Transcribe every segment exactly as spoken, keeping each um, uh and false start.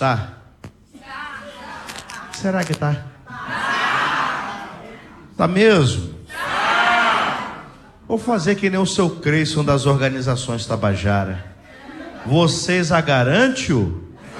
está? Será que está? Está mesmo? Vou fazer que nem o seu Creyson das organizações Tabajara. Vocês a garantem?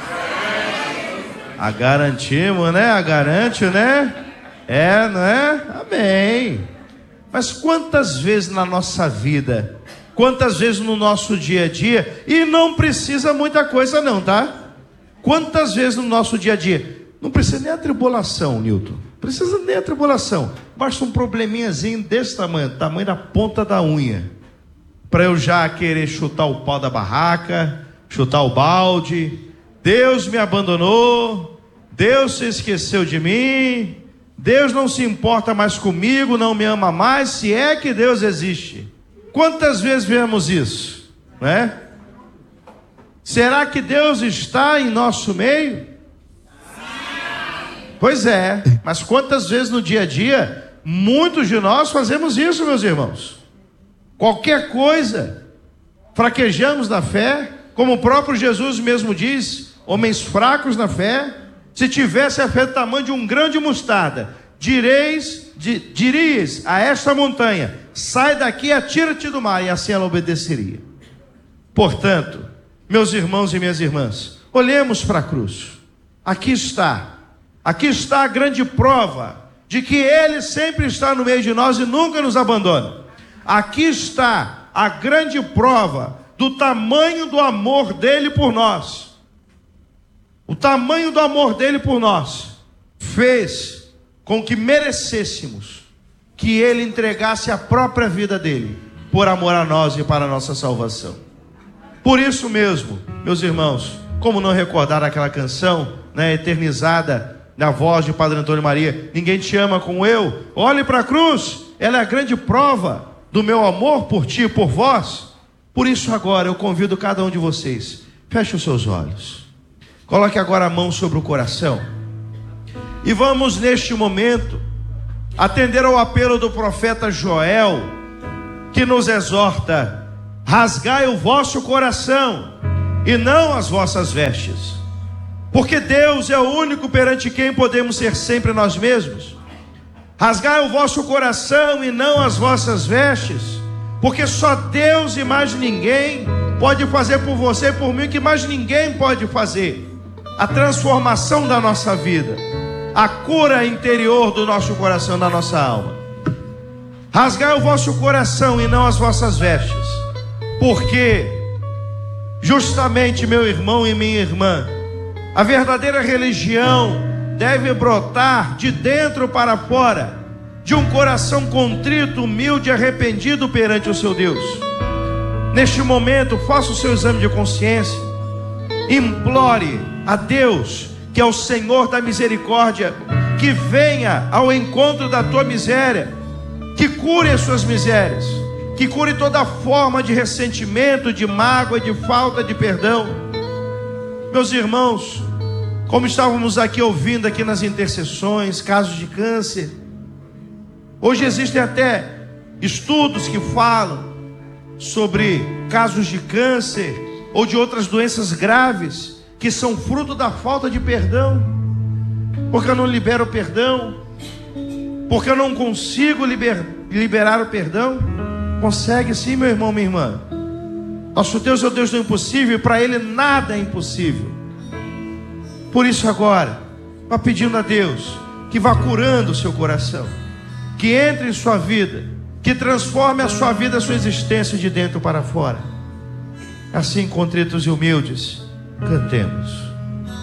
A garantimos, né? A garante, né? É, não é? Amém. Mas quantas vezes na nossa vida, quantas vezes no nosso dia a dia, e não precisa muita coisa não, tá? Quantas vezes no nosso dia a dia, não precisa nem a tribulação, Newton, não precisa nem a tribulação, basta um probleminhazinho desse tamanho, tamanho da ponta da unha, para eu já querer chutar o pau da barraca, chutar o balde. Deus me abandonou, Deus se esqueceu de mim, Deus não se importa mais comigo, não me ama mais, se é que Deus existe. Quantas vezes vemos isso, né? Será que Deus está em nosso meio? Sim. Pois é, mas quantas vezes no dia a dia, muitos de nós fazemos isso, meus irmãos. Qualquer coisa, fraquejamos na fé, como o próprio Jesus mesmo diz, homens fracos na fé. Se tivesse a fé do tamanho de um grão de mostarda, direis, di, dirias a esta montanha, sai daqui, atira-te do mar, e assim ela obedeceria. Portanto, meus irmãos e minhas irmãs, olhemos para a cruz. Aqui está, aqui está a grande prova de que Ele sempre está no meio de nós e nunca nos abandona. Aqui está a grande prova do tamanho do amor dele por nós. O tamanho do amor dele por nós fez com que merecêssemos que ele entregasse a própria vida dele por amor a nós e para a nossa salvação. Por isso mesmo, meus irmãos, como não recordar aquela canção, né, eternizada na voz de Padre Antônio Maria, ninguém te ama como eu. Olhe para a cruz, ela é a grande prova do meu amor por ti e por vós. Por isso agora eu convido cada um de vocês, feche os seus olhos. Coloque agora a mão sobre o coração e vamos neste momento atender ao apelo do profeta Joel, que nos exorta: rasgai o vosso coração e não as vossas vestes, porque Deus é o único perante quem podemos ser sempre nós mesmos. Rasgai o vosso coração e não as vossas vestes, porque só Deus e mais ninguém pode fazer por você e por mim o que mais ninguém pode fazer: a transformação da nossa vida, a cura interior do nosso coração, da nossa alma. Rasgai o vosso coração e não as vossas vestes, porque justamente, meu irmão e minha irmã, a verdadeira religião deve brotar de dentro para fora, de um coração contrito, humilde e arrependido perante o seu Deus. Neste momento, faça o seu exame de consciência, implore a Deus, que é o Senhor da misericórdia, que venha ao encontro da tua miséria, que cure as suas misérias, que cure toda forma de ressentimento, de mágoa, de falta de perdão. Meus irmãos, como estávamos aqui ouvindo aqui nas intercessões, casos de câncer, hoje existem até estudos que falam sobre casos de câncer ou de outras doenças graves que são fruto da falta de perdão. Porque eu não libero o perdão, porque eu não consigo liber, liberar o perdão. Consegue sim, meu irmão, minha irmã. Nosso Deus é o Deus do impossível, e para Ele nada é impossível. Por isso agora, vá pedindo a Deus que vá curando o seu coração, que entre em sua vida, que transforme a sua vida, a sua existência de dentro para fora. Assim, contritos e humildes, cantemos.